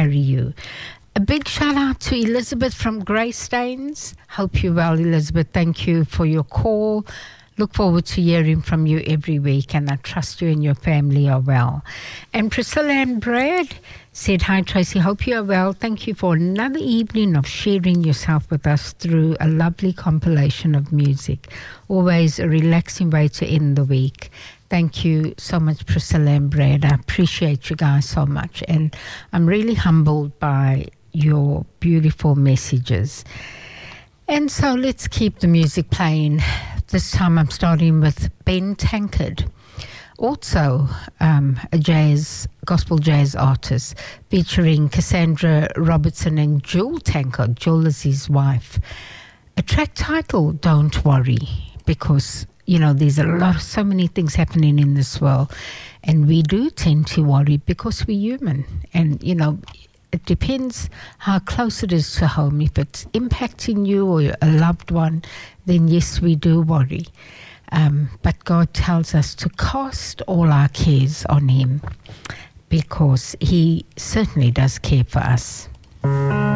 carry you. A big shout out to Elizabeth from Greystanes. Hope you're well, Elizabeth. Thank you for your call. Look forward to hearing from you every week, and I trust you and your family are well. And Priscilla and Brad said, hi, Tracy. Hope you are well. Thank you for another evening of sharing yourself with us through a lovely compilation of music. Always a relaxing way to end the week. Thank you so much, Priscilla and Brad. I appreciate you guys so much, and I'm really humbled by your beautiful messages. And so let's keep the music playing. This time I'm starting with Ben Tankard, also a gospel jazz artist, featuring Cassandra Robertson and Jewel Tankard. Jewel is his wife. A track titled Don't Worry, because there's so many things happening in this world, and we do tend to worry because we're human. And it depends how close it is to home. If it's impacting you or a loved one, then yes, we do worry. But God tells us to cast all our cares on Him, because He certainly does care for us.